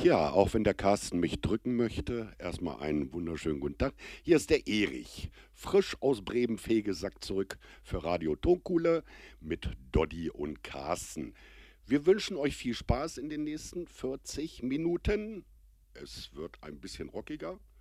Ja, auch wenn der Carsten mich drücken möchte, erstmal einen wunderschönen guten Tag. Hier ist der Erich, frisch aus Bremen-Vegesack zurück für Radio Tonkuhle mit Doddy und Carsten. Wir wünschen euch viel Spaß in den nächsten 40 Minuten. Es wird ein bisschen rockiger.